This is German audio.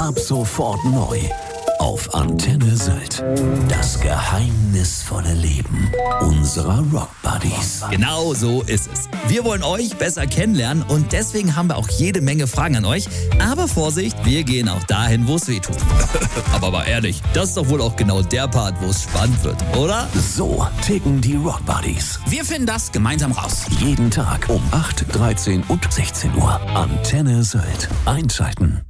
Ab sofort neu auf Antenne Sylt. Das geheimnisvolle Leben unserer Rock Buddies. Genau so ist es. Wir wollen euch besser kennenlernen und deswegen haben wir auch jede Menge Fragen an euch. Aber Vorsicht, wir gehen auch dahin, wo es weh tut. Aber mal ehrlich, das ist doch wohl auch genau der Part, wo es spannend wird, oder? So ticken die Rock Buddies. Wir finden das gemeinsam raus. Jeden Tag um 8, 13 und 16 Uhr. Antenne Sylt. Einschalten.